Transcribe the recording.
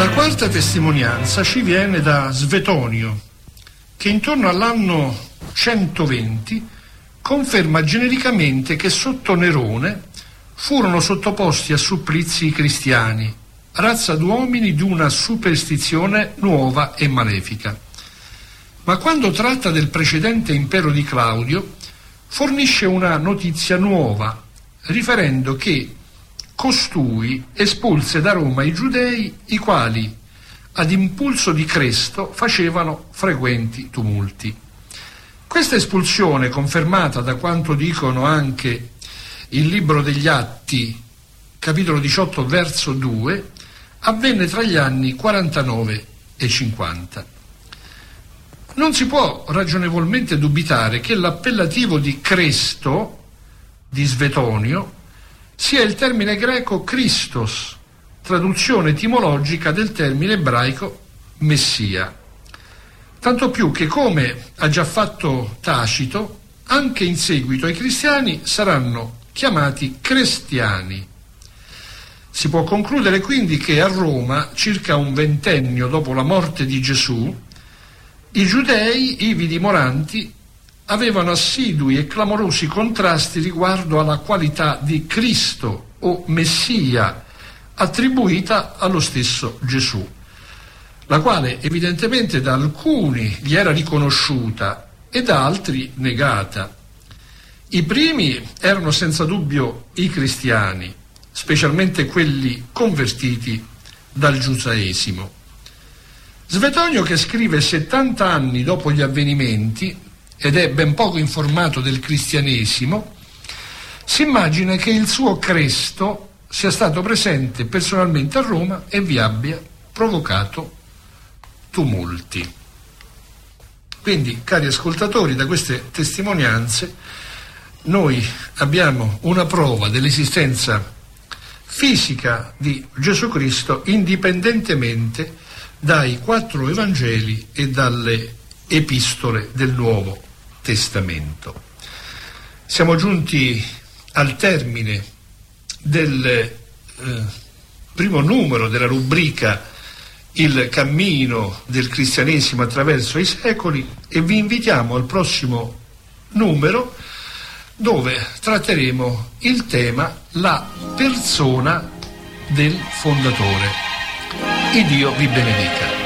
La quarta testimonianza ci viene da Svetonio, che intorno all'anno 120 conferma genericamente che sotto Nerone furono sottoposti a supplizi i cristiani, razza d'uomini di una superstizione nuova e malefica. Ma quando tratta del precedente impero di Claudio, fornisce una notizia nuova, riferendo che costui espulse da Roma i giudei, i quali, ad impulso di Cresto, facevano frequenti tumulti. Questa espulsione, confermata da quanto dicono anche il libro degli Atti, capitolo 18, verso 2, avvenne tra gli anni 49 e 50. Non si può ragionevolmente dubitare che l'appellativo di Cresto, di Svetonio, sia il termine greco Christos, traduzione etimologica del termine ebraico Messia. Tanto più che, come ha già fatto Tacito, anche in seguito ai cristiani saranno chiamati cristiani. Si può concludere quindi che a Roma, circa un ventennio dopo la morte di Gesù, i giudei ivi dimoranti avevano assidui e clamorosi contrasti riguardo alla qualità di Cristo o Messia attribuita allo stesso Gesù, la quale evidentemente da alcuni gli era riconosciuta e da altri negata. I primi erano senza dubbio i cristiani, specialmente quelli convertiti dal giudaesimo. Svetonio, che scrive 70 anni dopo gli avvenimenti ed è ben poco informato del cristianesimo, si immagina che il suo Cresto sia stato presente personalmente a Roma e vi abbia provocato tumulti. Quindi, cari ascoltatori, da queste testimonianze noi abbiamo una prova dell'esistenza fisica di Gesù Cristo, indipendentemente dai 4 Evangeli e dalle epistole del Nuovo Testamento. Siamo giunti al termine del primo numero della rubrica Il cammino del cristianesimo attraverso i secoli e vi invitiamo al prossimo numero, dove tratteremo il tema la persona del fondatore. Iddio vi benedica.